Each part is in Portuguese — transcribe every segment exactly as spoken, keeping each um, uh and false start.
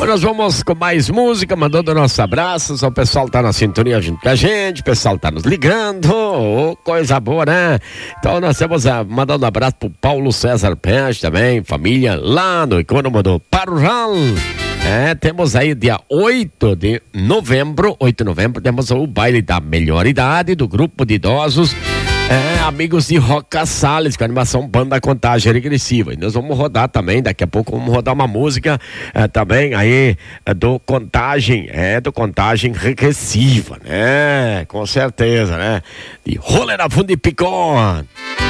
Mas nós vamos com mais música, mandando nossos abraços. O pessoal tá na sintonia junto com a gente, o pessoal tá nos ligando, oh, coisa boa, né? Então nós temos a, mandando um abraço pro Paulo César Peixe também, família lá no Icônomo do Parujal. É, temos aí dia oito de novembro, oito de novembro, temos o baile da melhor idade do grupo de idosos, é, amigos de Roca Salles, com a animação Banda Contagem Regressiva. E nós vamos rodar também, daqui a pouco vamos rodar uma música é, também aí é, do Contagem, é, do Contagem Regressiva, né? Com certeza, né? De Rolê na Fundo de Picon.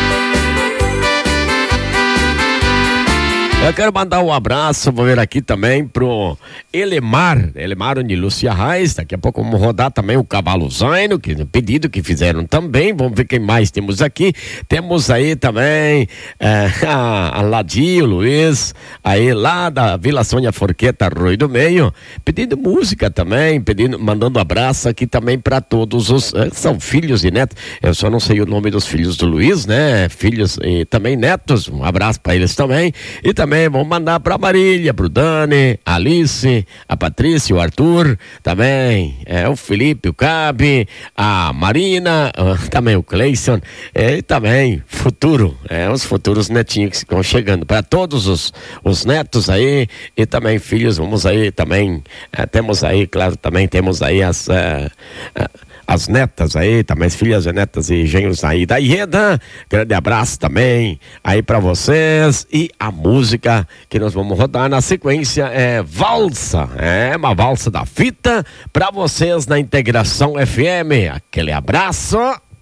Eu quero mandar um abraço, vou ver aqui também pro Elemar, Elemar de Lúcia Reis. Daqui a pouco vamos rodar também o Cavalo Zaino, que pedido que fizeram também. Vamos ver quem mais temos aqui. Temos aí também é, a, a Ladio Luiz, aí lá da Vila Sônia Forqueta, Rui do Meio, pedindo música também, pedindo, mandando um abraço aqui também para todos os, é, são filhos e netos. Eu só não sei o nome dos filhos do Luiz, né? Filhos e também netos. Um abraço para eles também. E também vamos mandar para Marília, pro Dani, a Alice, a Patrícia, o Arthur, também é, o Felipe, o Cabe, a Marina, uh, também o Cleison, é, e também futuro, é, os futuros netinhos que estão chegando, para todos os, os netos aí, e também filhos, vamos aí também, é, temos aí, claro, também temos aí as... Uh, uh, as netas aí, também as filhas e netas e genros aí da Ieda, grande abraço também aí pra vocês. E a música que nós vamos rodar na sequência é Valsa, é uma valsa da fita pra vocês na Integração F M. Aquele abraço.